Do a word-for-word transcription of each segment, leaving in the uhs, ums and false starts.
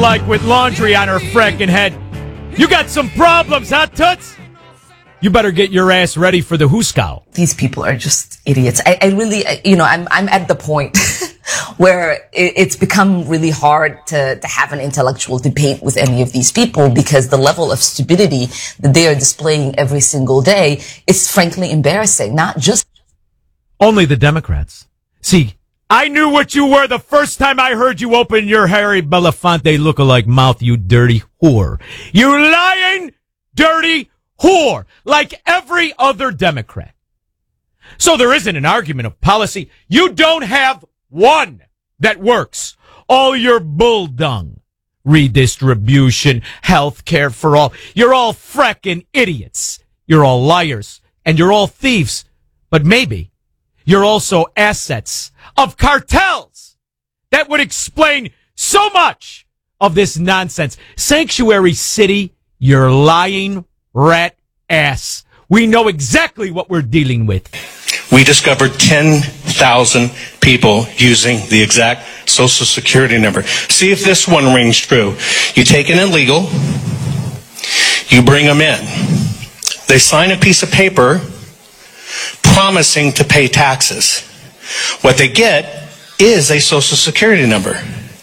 like with laundry on her frickin' head. You got some problems, huh, Toots? You better get your ass ready for the Huskow. These people are just idiots. I, I really, you know, I'm I'm at the point where it, it's become really hard to, to have an intellectual debate with any of these people because the level of stupidity that they are displaying every single day is frankly embarrassing. Not just only the Democrats. See, I knew what you were the first time I heard you open your Harry Belafonte look-alike mouth, you dirty whore. You lying, dirty whore, like every other Democrat. So there isn't an argument of policy. You don't have one that works. All your bull dung. Redistribution, health care for all. You're all frickin' idiots. You're all liars. And you're all thieves. But maybe you're also assets of cartels. That would explain so much of this nonsense. Sanctuary City, you're lying rat ass. We know exactly what we're dealing with. We discovered ten thousand people using the exact Social Security number. See if this one rings true. You take an illegal, you bring them in. They sign a piece of paper promising to pay taxes. What they get is a Social Security number.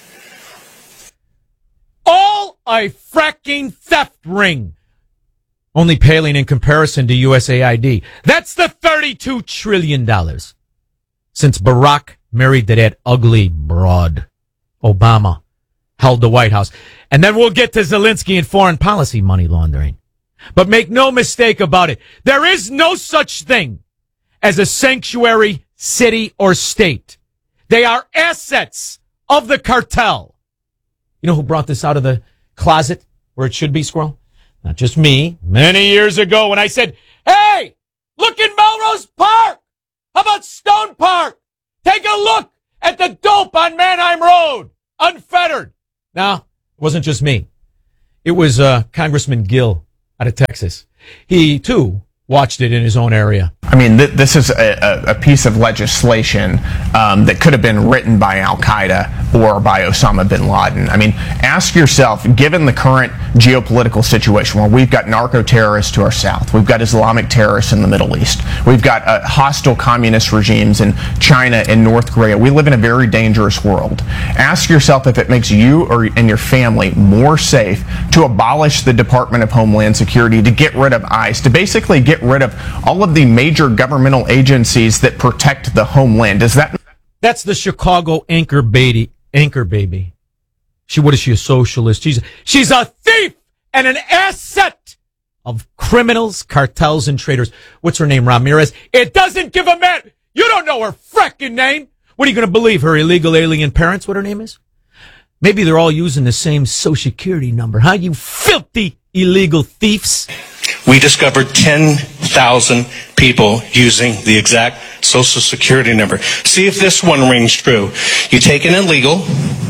All a fracking theft ring. Only paling in comparison to U S A I D. That's the thirty-two trillion dollars. Since Barack married to that ugly broad, Obama held the White House. And then we'll get to Zelensky and foreign policy money laundering. But make no mistake about it. There is no such thing as a sanctuary city or state. They are assets of the cartel. You know who brought this out of the closet where it should be, Squirrel? Not just me. Many years ago when I said, hey, look in Melrose Park. How about Stone Park? Take a look at the dope on Mannheim Road. Unfettered. No, it wasn't just me. It was uh, Congressman Gill out of Texas. He, too, watched it in his own area. I mean, th- this is a, a piece of legislation um, that could have been written by Al-Qaeda or by Osama bin Laden. I mean, ask yourself, given the current geopolitical situation where we've got narco-terrorists to our south, we've got Islamic terrorists in the Middle East, we've got uh, hostile communist regimes in China and North Korea. We live in a very dangerous world. Ask yourself if it makes you or and your family more safe to abolish the Department of Homeland Security, to get rid of ICE, to basically get rid of all of the major governmental agencies that protect the homeland. Is that? That's the Chicago anchor baby. Anchor baby. She, what is she, a socialist? She's, she's a thief and an asset of criminals, cartels, and traitors. What's her name, Ramirez? It doesn't give a man. You don't know her frickin' name. What are you going to believe? Her illegal alien parents, what her name is? Maybe they're all using the same Social Security number, huh? You filthy illegal thieves. We discovered ten thousand people using the exact Social Security number. See if this one rings true. You take an illegal,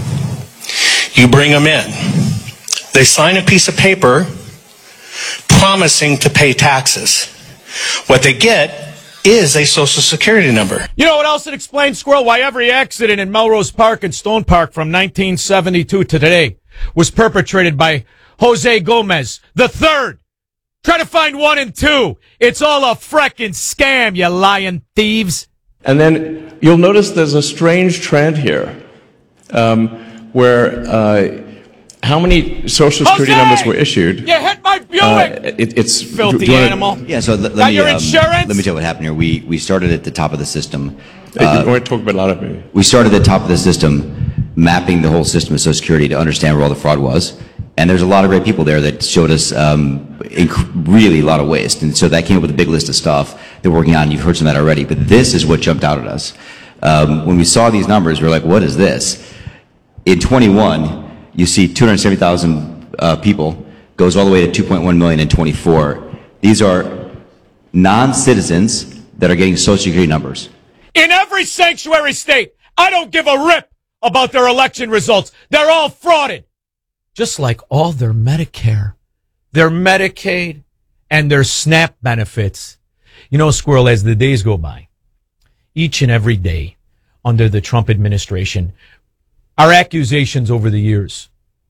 you bring them in. They sign a piece of paper promising to pay taxes. What they get is a Social Security number. You know what else it explains, Squirrel? Why every accident in Melrose Park and Stone Park from nineteen seventy-two to today was perpetrated by Jose Gomez the third. Try to find one and two. It's all a frickin' scam, you lying thieves. And then you'll notice there's a strange trend here, um, where uh, how many Social Security Jose! numbers were issued? You hit my Buick! Uh, it, it's filthy do you wanna- animal. Yeah, so let, Got let me your um, insurance? let me tell you what happened here. We we started at the top of the system. Uh, Uh, you want to talk about a lot of it? we started at the top of the system, mapping the whole system of Social Security to understand where all the fraud was. And there's a lot of great people there that showed us um, inc- really a lot of waste. And so that came up with a big list of stuff that we're working on. You've heard some of that already. But this is what jumped out at us. Um, when we saw these numbers, we were like, what is this? In twenty-one, you see two hundred seventy thousand uh, people, goes all the way to two point one million in twenty-four. These are non-citizens that are getting Social Security numbers. In every sanctuary state, I don't give a rip about their election results. They're all frauded. Just like all their Medicare, their Medicaid, and their SNAP benefits. You know, Squirrel, as the days go by, each and every day under the Trump administration, our accusations over the years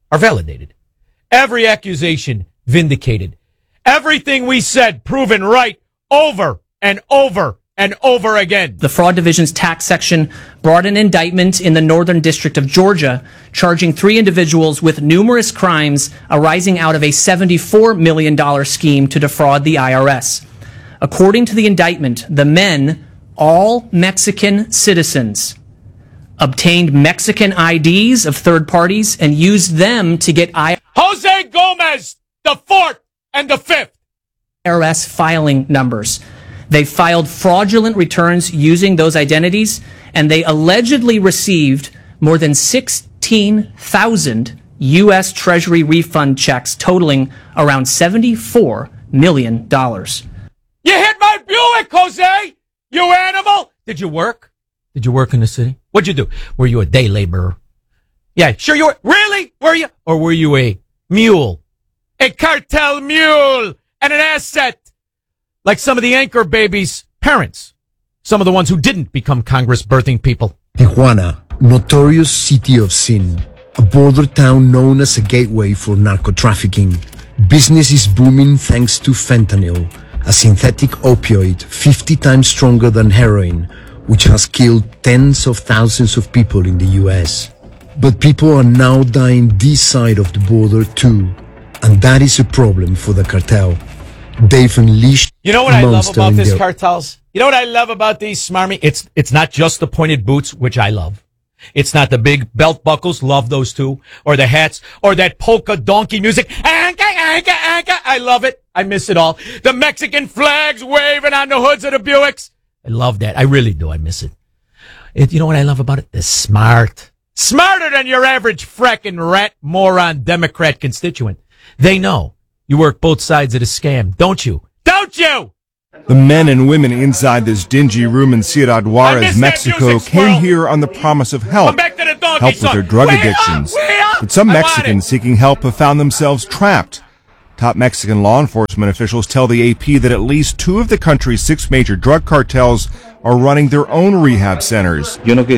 are validated. Every accusation vindicated. Everything we said proven right over and over and over again. The Fraud Division's tax section brought an indictment in the Northern District of Georgia, charging three individuals with numerous crimes arising out of a seventy-four million dollars scheme to defraud the I R S. According to the indictment, the men, all Mexican citizens, obtained Mexican I Ds of third parties and used them to get I Jose Gomez, the fourth and the fifth. I R S filing numbers. They filed fraudulent returns using those identities, and they allegedly received more than sixteen thousand U S Treasury refund checks totaling around seventy-four million dollars. You hit my Buick, Jose! You animal! Did you work? Did you work in the city? What'd you do? Were you a day laborer? Yeah, sure you were. Really? Were you? Or were you a mule? A cartel mule and an asset? Like some of the anchor babies' parents. Some of the ones who didn't become Congress birthing people. Tijuana, notorious city of sin. A border town known as a gateway for narco-trafficking. Business is booming thanks to fentanyl, a synthetic opioid fifty times stronger than heroin, which has killed tens of thousands of people in the U S. But people are now dying this side of the border too, and that is a problem for the cartel. They've unleashed You know what I love monster about in this their- cartels? You know what I love about these smarmy? It's it's not just the pointed boots, which I love. It's not the big belt buckles, love those too, or the hats, or that polka donkey music. Anka, anka, anka. I love it. I miss it all. The Mexican flags waving on the hoods of the Buicks. I love that. I really do. I miss it. It. You know what I love about it? They're smart. Smarter than your average frackin' rat, moron, Democrat constituent. They know you work both sides of the scam, don't you? Don't you? The men and women inside this dingy room in Ciudad I Juarez, miss that Mexico, music, came squirrel. here on the promise of Come help, back to the donkey help with song. their drug Way up, addictions. way up. But some I want Mexicans it. seeking help have found themselves trapped. Top Mexican law enforcement officials tell the A P that at least two of the country's six major drug cartels are running their own rehab centers.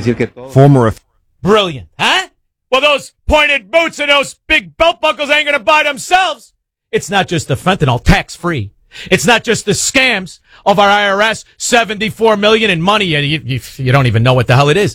Former Brilliant, huh? Well, those pointed boots and those big belt buckles ain't gonna buy themselves. It's not just the fentanyl, tax-free. It's not just the scams of our I R S, seventy-four million in money. You, you, you don't even know what the hell it is.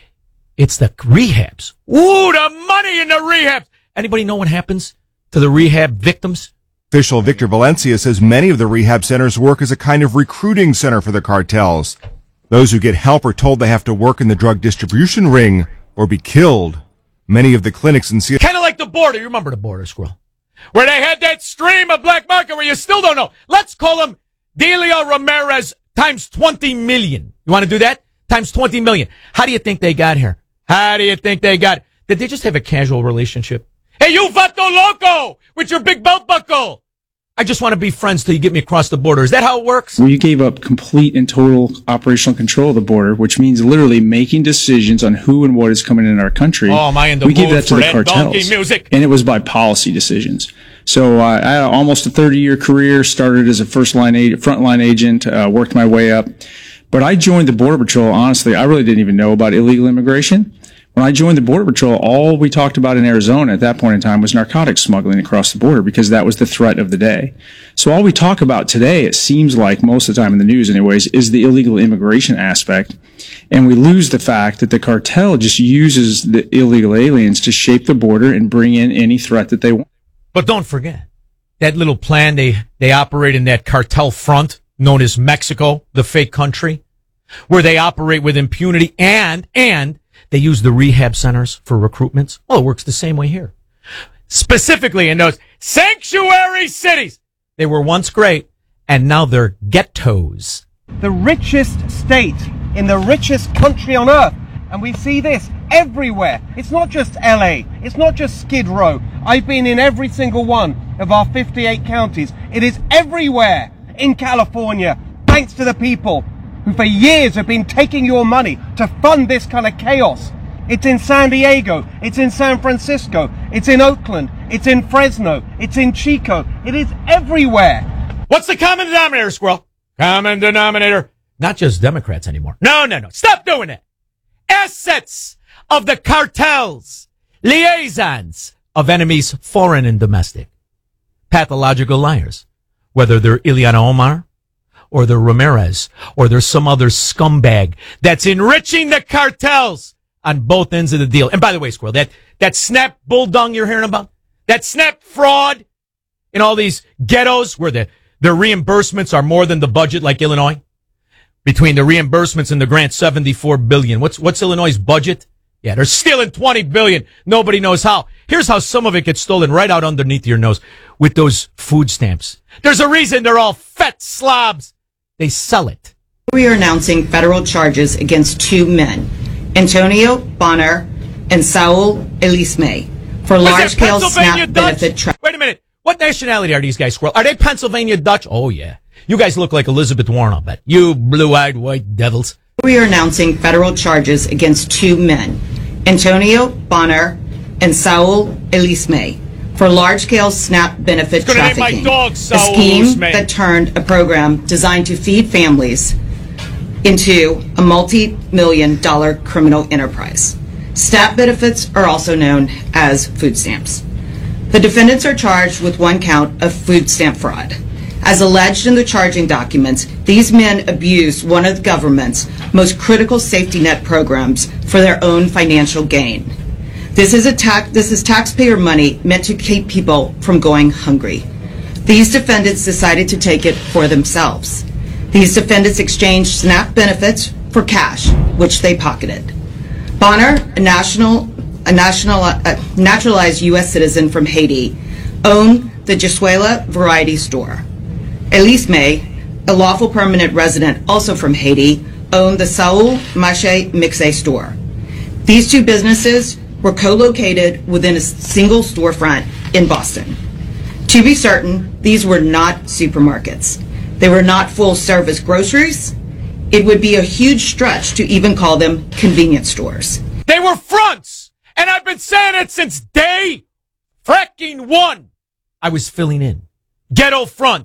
It's the rehabs. Ooh, the money in the rehabs. Anybody know what happens to the rehab victims? official Victor Valencia says many of the rehab centers work as a kind of recruiting center for the cartels. Those who get help are told they have to work in the drug distribution ring or be killed. Many of the clinics in Seattle. Kind of like the border. You remember the border, Squirrel? Where they had that stream of black market where you still don't know. Let's call him Delia Ramirez times twenty million. You want to do that? Times twenty million. How do you think they got here? How do you think they got? Did they just have a casual relationship? Hey, you vato loco with your big belt buckle. I just want to be friends till you get me across the border. Is that how it works? We gave up complete and total operational control of the border, which means literally making decisions on who and what is coming in our country. Oh, am I in the we gave mood that to for the that cartels, donkey music? and it was by policy decisions. So uh, I had almost a thirty-year career. Started as a first line, a- frontline agent, uh, worked my way up. But I joined the Border Patrol. Honestly, I really didn't even know about illegal immigration. When I joined the Border Patrol, all we talked about in Arizona at that point in time was narcotics smuggling across the border because that was the threat of the day. So all we talk about today, it seems like most of the time in the news anyways, is the illegal immigration aspect. And we lose the fact that the cartel just uses the illegal aliens to shape the border and bring in any threat that they want. But don't forget that little plan they, they operate in that cartel front known as Mexico, the fake country, where they operate with impunity and, and they use the rehab centers for recruitments. Well, it works the same way here. Specifically in those sanctuary cities. They were once great, and now they're ghettos. The richest state in the richest country on earth. And we see this everywhere. It's not just L A. It's not just Skid Row. I've been in every single one of our fifty-eight counties. It is everywhere in California, thanks to the people who for years have been taking your money to fund this kind of chaos. It's in San Diego, it's in San Francisco, it's in Oakland, it's in Fresno, it's in Chico. It is everywhere. What's the common denominator, Squirrel? Common denominator. Not just Democrats anymore. No, no, no. Stop doing that. Assets of the cartels, liaisons, of enemies, foreign and domestic. Pathological liars. Whether they're Ileana Omar, or they're Ramirez, or there's some other scumbag that's enriching the cartels on both ends of the deal. And by the way, Squirrel, that, that SNAP bulldong you're hearing about, that SNAP fraud in all these ghettos where the, their reimbursements are more than the budget, like Illinois, between the reimbursements and the grant, seventy-four billion. What's, what's Illinois' budget? Yeah, they're stealing twenty billion. Nobody knows how. Here's how some of it gets stolen right out underneath your nose with those food stamps. There's a reason they're all fat slobs. They sell it. We are announcing federal charges against two men, Antonio Bonner and Saul Elisme, for large-scale SNAP benefit tra- Wait a minute. What nationality are these guys, Squirrel? Are they Pennsylvania Dutch? Oh, yeah. You guys look like Elizabeth Warren, I'll bet. You blue-eyed white devils. We are announcing federal charges against two men, Antonio Bonner and Saul Elisme, for large-scale SNAP benefit trafficking. Dog, a scheme Elisme. That turned a program designed to feed families into a multi-million dollar criminal enterprise. SNAP benefits are also known as food stamps. The defendants are charged with one count of food stamp fraud. As alleged in the charging documents, these men abused one of the government's most critical safety net programs for their own financial gain. This is a tax, this is taxpayer money meant to keep people from going hungry. These defendants decided to take it for themselves. These defendants exchanged SNAP benefits for cash, which they pocketed. Bonner, a national, a national, a naturalized U S citizen from Haiti, owned the Jesuela Variety Store. Elisme, a lawful permanent resident also from Haiti, owned the Saul Mache Mixe store. These two businesses were co-located within a single storefront in Boston. To be certain, these were not supermarkets. They were not full-service groceries. It would be a huge stretch to even call them convenience stores. They were fronts, and I've been saying it since day fracking one. I was filling in. Ghetto fronts.